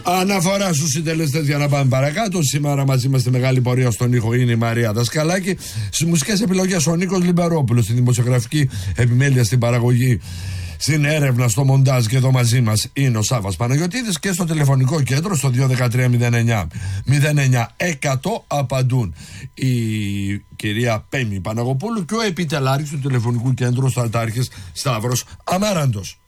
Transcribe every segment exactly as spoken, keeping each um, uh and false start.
Αναφορά στους συντελεστές για να πάμε παρακάτω. Σήμερα μαζί μας στη μεγάλη πορεία στον ήχο είναι η Μαρία Δασκαλάκη. Στις μουσικές επιλογές ο Νίκος Λιμπερόπουλος. Στη δημοσιογραφική επιμέλεια στην παραγωγή, στην έρευνα, στο μοντάζ και εδώ μαζί μας είναι ο Σάββας Παναγιωτίδης. Και στο τηλεφωνικό κέντρο στο δύο ένα τρία μηδέν εννιά μηδέν εννιά εκατό απαντούν η κυρία Πέμη Παναγοπούλου και ο επιτελάρχης του τηλεφωνικού κέντρου στρατάρχης Σταύρος Αμάραντος.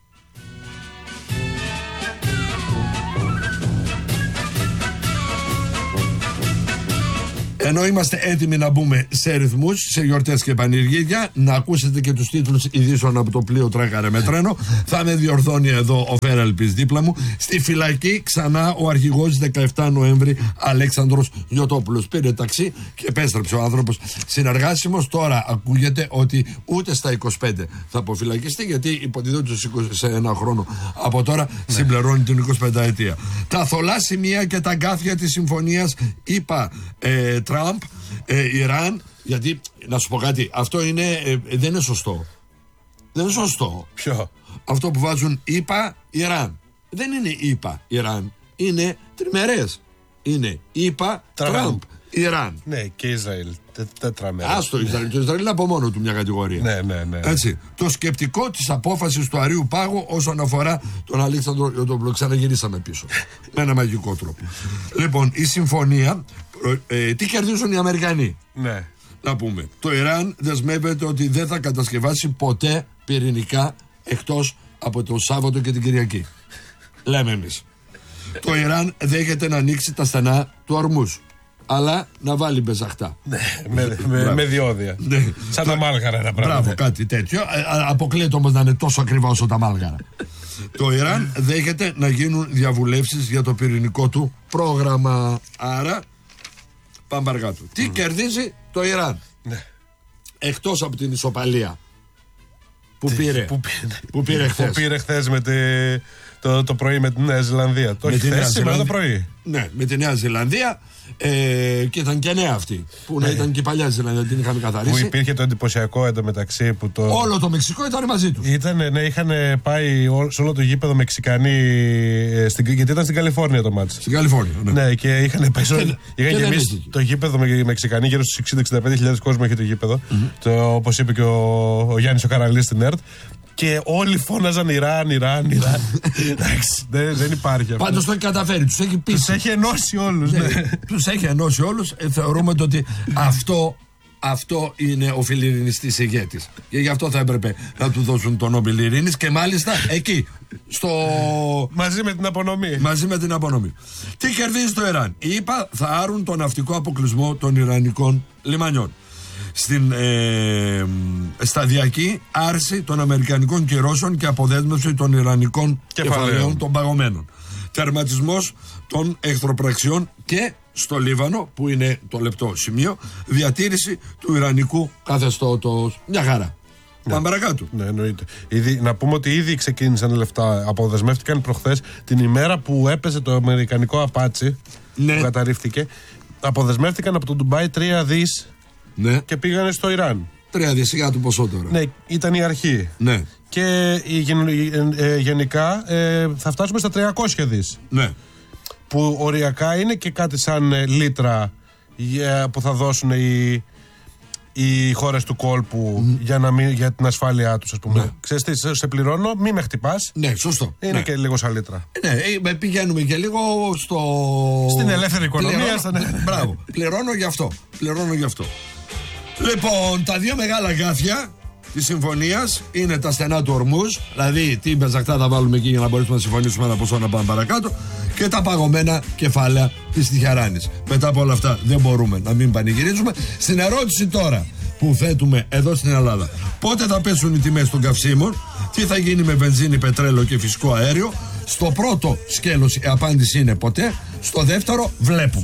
Ενώ είμαστε έτοιμοι να μπούμε σε ρυθμούς, σε γιορτές και πανηγύρια, να ακούσετε και τους τίτλους ειδήσεων από το πλοίο Τράκαρε με τρένο. Θα με διορθώνει εδώ ο Φέραλπης δίπλα μου. Στη φυλακή ξανά ο αρχηγός δεκαεφτά Νοέμβρη Αλέξανδρος Γιωτόπουλος. Πήρε ταξί και επέστρεψε ο άνθρωπος συνεργάσιμος. Τώρα ακούγεται ότι ούτε στα είκοσι πέντε θα αποφυλακιστεί, γιατί υποτιθέται σε ένα χρόνο από τώρα ναι. συμπληρώνει την εικοσιπέντε ετία. Τα θολά σημεία και τα γκάθια της συμφωνίας είπα ε, Τραμπ, ε, Ιράν, γιατί να σου πω κάτι, αυτό είναι, ε, δεν είναι σωστό. Δεν είναι σωστό. Ποιο? Αυτό που βάζουν ΙΠΑ Ιράν. Δεν είναι ΙΠΑ Ιράν, είναι τριμερές. Είναι ΙΠΑ Τραμπ Ιράν. Ναι, και Ισραήλ. Τετραμερές. Άστο Ισραήλ. Το Ισραήλ είναι από μόνο του μια κατηγορία. Ναι, ναι, ναι. Έτσι. Το σκεπτικό της απόφασης του Αρείου Πάγου όσον αφορά τον Αλέξανδρο Γιωτόπουλο. Ξαναγυρίσαμε πίσω. Με ένα μαγικό τρόπο. Λοιπόν, η συμφωνία. Ε, τι κερδίζουν οι Αμερικανοί? Ναι. Να πούμε. Το Ιράν δεσμεύεται ότι δεν θα κατασκευάσει ποτέ πυρηνικά εκτός από το Σάββατο και την Κυριακή. Λέμε εμείς. Το Ιράν δέχεται να ανοίξει τα στενά του Ορμούς, αλλά να βάλει μπεζαχτά. Ναι, με, με, με διόδια. Ναι. Σαν τα μάλγαρα ένα πράγμα. Μπράβο, κάτι τέτοιο. Αποκλείεται όμως να είναι τόσο ακριβά όσο τα μάλγαρα. Το Ιράν δέχεται να γίνουν διαβουλεύσεις για το πυρηνικό του πρόγραμμα. Άρα, πάμε παρακάτω. Mm. Τι κερδίζει το Ιράν? Ναι. Εκτός από την ισοπαλία που πήρε, που πήρε, που πήρε χθες. Που πήρε χθες με τη, το, το πρωί με τη Νέα Ζηλανδία. Το έχει χθες σήμερα το πρωί. Ναι, με τη Νέα Ζηλανδία. Ε, και ήταν και νέα αυτή. Που να ήταν και η παλιά Ζηλανδία, την είχαμε καθαρίσει. Που υπήρχε το εντυπωσιακό εντωμεταξύ. Που το... Όλο το Μεξικό ήταν μαζί του. Ναι, είχαν πάει σε όλο το γήπεδο Μεξικανοί. Στην, γιατί ήταν στην Καλιφόρνια το μάτσο. Στην Καλιφόρνια, ναι. Ναι, και είχαν πάει. Είχαν γεμίσει το γήπεδο με Μεξικανοί, γύρω στους εξήντα με εξήντα πέντε χιλιάδες κόσμο είχε το γήπεδο. Mm-hmm. Όπως είπε και ο, ο Γιάννης ο Καραλής στην ΕΡΤ. Και όλοι φώναζαν Ιράν, Ιράν, Ιράν. Εντάξει, δεν, δεν υπάρχει αυτό. Πάντως το έχει καταφέρει, τους έχει πείσει. Τους έχει ενώσει όλους. Ναι. Ναι. Τους έχει ενώσει όλους. Ε, θεωρούμε ότι αυτό, αυτό είναι ο φιλιρινιστής ηγέτης. Και γι' αυτό θα έπρεπε να του δώσουν τον Νόμπελ Ειρήνης και μάλιστα εκεί. Στο... Μαζί με την απονομή. Μαζί με την απονομή. Τι κερδίζει το Ιράν? Οι ΗΠΑ θα άρουν τον ναυτικό αποκλεισμό των Ιρανικών λιμανιών. Στην ε, σταδιακή άρση των αμερικανικών κυρώσεων και αποδέσμευση των ιρανικών κεφαλαίων των παγωμένων. Τερματισμός των εχθροπραξιών και στο Λίβανο, που είναι το λεπτό σημείο, διατήρηση του ιρανικού καθεστώτος. Μια χαρά. Ναι. Πάμε παρακάτω. Ναι, εννοείται. Ήδη, να πούμε ότι ήδη ξεκίνησαν λεφτά. Αποδεσμεύτηκαν προχθές την ημέρα που έπεσε το αμερικανικό απάτσι, ναι, που καταρρίφθηκε. Αποδεσμεύτηκαν από το Ντουμπάι τρία δις. Ναι. Και πήγανε στο Ιράν. Τρία δισεκατομμύρια του ποσό τώρα. Ναι, ήταν η αρχή. Ναι. Και ε, γενικά ε, θα φτάσουμε στα τριακόσια δις. Ναι. Που οριακά είναι και κάτι σαν ε, λίτρα ε, που θα δώσουν οι, οι χώρες του κόλπου mm. για, να μην, για την ασφάλειά τους, ας πούμε. Ναι. Ξέρεις τι, σε πληρώνω, μη με χτυπάς. Ναι, σωστό. Είναι ναι. και λίγο σαν λίτρα. Ναι, πηγαίνουμε και λίγο στο... στην ελεύθερη οικονομία. Πληρώνω... Στα... Ναι. Μπράβο. Πληρώνω γι' αυτό. Πληρώνω γι' αυτό. Λοιπόν, τα δύο μεγάλα γκάθια της συμφωνίας είναι τα στενά του Ορμούς, δηλαδή τι μπεζακτά θα βάλουμε εκεί για να μπορέσουμε να συμφωνήσουμε ένα ποσό να πάμε παρακάτω, και τα παγωμένα κεφάλαια της Τιχεράνης. Μετά από όλα αυτά δεν μπορούμε να μην πανηγυρίζουμε. Στην ερώτηση τώρα που θέτουμε εδώ στην Ελλάδα, πότε θα πέσουν οι τιμές των καυσίμων, τι θα γίνει με βενζίνη, πετρέλαιο και φυσικό αέριο, στο πρώτο σκέλος η απάντηση είναι ποτέ, στο δεύτερο βλέπουμε.